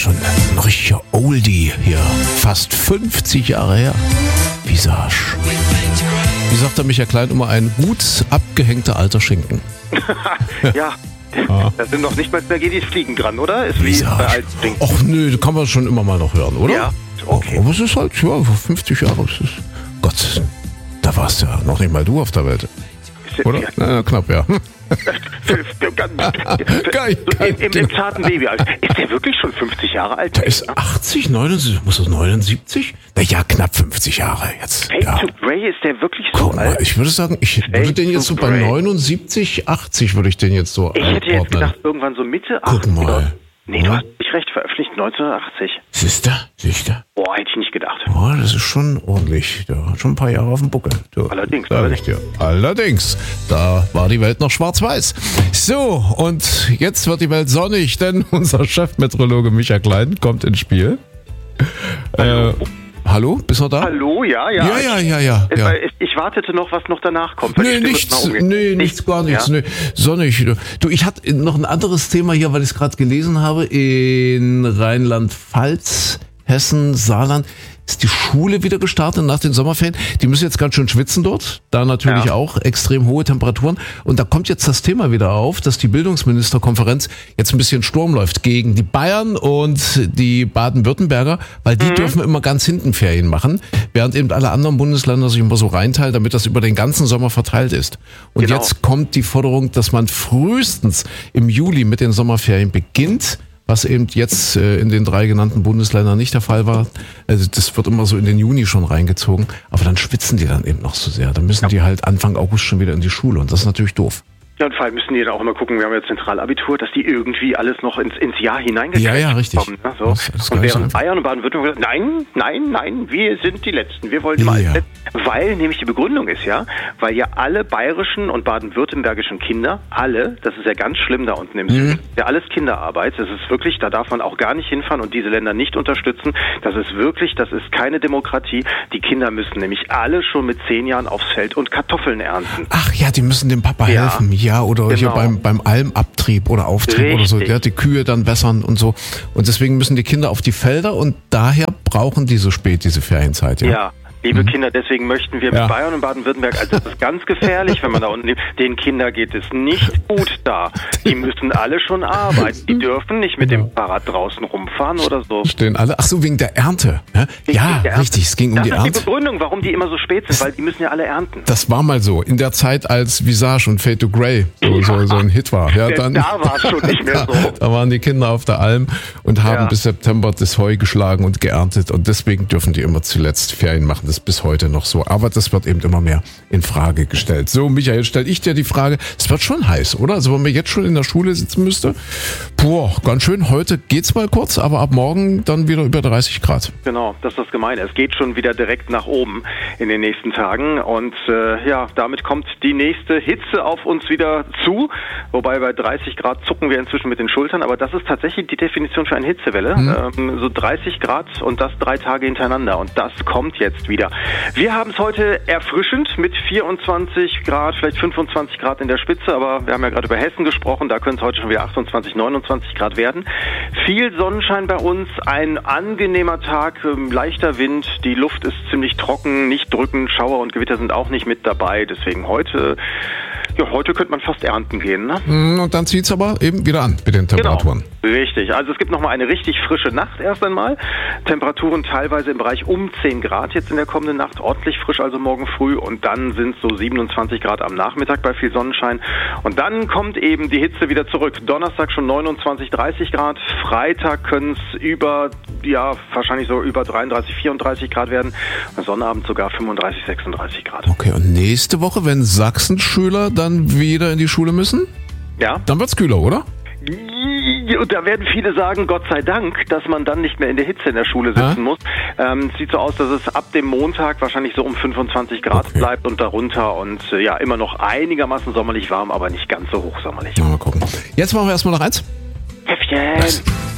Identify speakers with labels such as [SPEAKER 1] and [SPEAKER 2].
[SPEAKER 1] schon ein richtiger Oldie hier. Fast 50 Jahre her. Visage. Wie sagt der Michael Klein immer, ein gut abgehängter alter Schinken.
[SPEAKER 2] Ja. Da sind noch nicht mal Spaghettis Fliegen dran, oder? Ist wie bei alten Schinken.
[SPEAKER 1] Och nö, das kann man schon immer mal noch hören, oder?
[SPEAKER 2] Ja, okay.
[SPEAKER 1] Aber es ist halt, ja, 50 Jahre. Es ist, Gott, da warst ja noch nicht mal du auf der Welt. Oder?
[SPEAKER 2] Ja.
[SPEAKER 1] Na, knapp, ja.
[SPEAKER 2] Im zarten Babyalter. Ist der wirklich schon 50 Jahre alt?
[SPEAKER 1] Der ist 80, 79, muss das 79? Naja, knapp 50 Jahre jetzt.
[SPEAKER 2] Fade
[SPEAKER 1] Ja.
[SPEAKER 2] to Grey, ist der wirklich so
[SPEAKER 1] Guck mal,
[SPEAKER 2] alt?
[SPEAKER 1] ich würde sagen, ich würde den jetzt so bei 79, 80 würde ich den jetzt so
[SPEAKER 2] Ich hätte jetzt
[SPEAKER 1] einordnen.
[SPEAKER 2] gedacht, irgendwann so Mitte
[SPEAKER 1] Guck
[SPEAKER 2] 80.
[SPEAKER 1] mal.
[SPEAKER 2] Nee, du hast nicht recht, veröffentlicht 1980.
[SPEAKER 1] Siehst du?
[SPEAKER 2] Boah, hätte ich nicht gedacht.
[SPEAKER 1] Oh, das ist schon ordentlich. Der hat schon ein paar Jahre auf dem Buckel. Du,
[SPEAKER 2] Allerdings,
[SPEAKER 1] sag ich dir. Allerdings. Da war die Welt noch schwarz-weiß. So, und jetzt wird die Welt sonnig, denn unser Chefmeteorologe Michael Klein kommt ins Spiel. Hallo, bist du da?
[SPEAKER 2] Hallo, ja.
[SPEAKER 1] Ja.
[SPEAKER 2] Ich wartete noch, was noch danach kommt. weil die Stimme ist mal umgeht.
[SPEAKER 1] Nichts, gar nichts.
[SPEAKER 2] Ja?
[SPEAKER 1] Nee, sonnig. Du, ich hatte noch ein anderes Thema hier, weil ich es gerade gelesen habe. In Rheinland-Pfalz, Hessen, Saarland ist die Schule wieder gestartet nach den Sommerferien. Die müssen jetzt ganz schön schwitzen dort. Da natürlich auch extrem hohe Temperaturen. Und da kommt jetzt das Thema wieder auf, dass die Bildungsministerkonferenz jetzt ein bisschen Sturm läuft gegen die Bayern und die Baden-Württemberger, weil die dürfen immer ganz hinten Ferien machen, während eben alle anderen Bundesländer sich immer so reinteilen, damit das über den ganzen Sommer verteilt ist. Und
[SPEAKER 2] Genau.
[SPEAKER 1] jetzt kommt die Forderung, dass man frühestens im Juli mit den Sommerferien beginnt, was eben jetzt in den 3 genannten Bundesländern nicht der Fall war. Also das wird immer so in den Juni schon reingezogen, aber dann schwitzen die dann eben noch so sehr. Dann müssen die halt Anfang August schon wieder in die Schule und das ist natürlich doof.
[SPEAKER 2] Ja, und vor allem müssen die dann auch immer gucken, wir haben ja Zentralabitur, dass die irgendwie alles noch ins Jahr hineingekriegt
[SPEAKER 1] Ja, richtig.
[SPEAKER 2] kommen. Ne? So.
[SPEAKER 1] Das
[SPEAKER 2] Und
[SPEAKER 1] kann ich
[SPEAKER 2] während
[SPEAKER 1] sagen.
[SPEAKER 2] Bayern und Baden-Württemberg gesagt, nein, wir sind die Letzten. Wir wollen immer als Letzten. Weil nämlich die Begründung ist weil ja alle bayerischen und baden-württembergischen Kinder, alle, das ist ja ganz schlimm da unten im Süden, ja alles Kinderarbeit, das ist wirklich, da darf man auch gar nicht hinfahren und diese Länder nicht unterstützen. Das ist keine Demokratie. Die Kinder müssen nämlich alle schon mit 10 Jahren aufs Feld und Kartoffeln ernten.
[SPEAKER 1] Ach ja, die müssen dem Papa
[SPEAKER 2] Ja.
[SPEAKER 1] helfen. Ja, oder hier
[SPEAKER 2] Genau.
[SPEAKER 1] beim Almabtrieb oder Auftrieb oder so.
[SPEAKER 2] Richtig.
[SPEAKER 1] Ja, die Kühe dann wässern und so. Und deswegen müssen die Kinder auf die Felder und daher brauchen die so spät diese Ferienzeit.
[SPEAKER 2] Ja, liebe Kinder, deswegen möchten wir mit Bayern und Baden-Württemberg, also das ist ganz gefährlich, wenn man da unten lebt. Den Kindern geht es nicht gut da. Die müssen alle schon arbeiten. Die dürfen nicht mit dem Fahrrad draußen rumfahren oder so.
[SPEAKER 1] Stehen alle. Ach so, wegen der Ernte. Ja,
[SPEAKER 2] Der Ernte.
[SPEAKER 1] richtig. Es ging um
[SPEAKER 2] das
[SPEAKER 1] die
[SPEAKER 2] ist
[SPEAKER 1] Ernte.
[SPEAKER 2] die Begründung, warum die immer so spät sind, weil die müssen ja alle ernten.
[SPEAKER 1] Das war mal so. In der Zeit, als Visage und Fade to Grey so ein Hit war. Ja, dann,
[SPEAKER 2] Da war es schon nicht mehr so.
[SPEAKER 1] Da waren die Kinder auf der Alm und haben bis September das Heu geschlagen und geerntet. Und deswegen dürfen die immer zuletzt Ferien machen. Das ist bis heute noch so. Aber das wird eben immer mehr in Frage gestellt. So, Michael, stell ich dir die Frage. Es wird schon heiß, oder? Also, wenn man jetzt schon in der Schule sitzen müsste. Ganz schön. Heute geht's mal kurz, aber ab morgen dann wieder über 30 Grad.
[SPEAKER 2] Genau, das ist das Gemeine. Es geht schon wieder direkt nach oben in den nächsten Tagen und damit kommt die nächste Hitze auf uns wieder zu, wobei bei 30 Grad zucken wir inzwischen mit den Schultern, aber das ist tatsächlich die Definition für eine Hitzewelle. So 30 Grad und das 3 Tage hintereinander und das kommt jetzt wieder. Wir haben es heute erfrischend mit 24 Grad, vielleicht 25 Grad in der Spitze, aber wir haben ja gerade über Hessen gesprochen, da können es heute schon wieder 28, 29 Grad werden. Viel Sonnenschein bei uns, ein angenehmer Tag, leichter Wind, die Luft ist ziemlich trocken, nicht drückend, Schauer und Gewitter sind auch nicht mit dabei, deswegen heute könnte man fast ernten gehen. Ne?
[SPEAKER 1] Und dann zieht's aber eben wieder an mit den Temperaturen.
[SPEAKER 2] Genau, richtig. Also es gibt nochmal eine richtig frische Nacht erst einmal. Temperaturen teilweise im Bereich um 10 Grad jetzt in der kommenden Nacht, ordentlich frisch also morgen früh und dann sind es so 27 Grad am Nachmittag bei viel Sonnenschein und dann kommt eben die Hitze wieder zurück. Donnerstag schon 29, 30 Grad, Freitag können es wahrscheinlich so über 33, 34 Grad werden, Sonnabend sogar 35, 36 Grad.
[SPEAKER 1] Okay, und nächste Woche, wenn Sachsen-Schüler dann wieder in die Schule müssen, dann wird's kühler, oder?
[SPEAKER 2] Und da werden viele sagen, Gott sei Dank, dass man dann nicht mehr in der Hitze in der Schule sitzen muss. Sieht so aus, dass es ab dem Montag wahrscheinlich so um 25 Grad bleibt und darunter und immer noch einigermaßen sommerlich warm, aber nicht ganz so hochsommerlich.
[SPEAKER 1] Mal gucken. Jetzt machen wir erstmal noch eins.
[SPEAKER 2] Häffchen!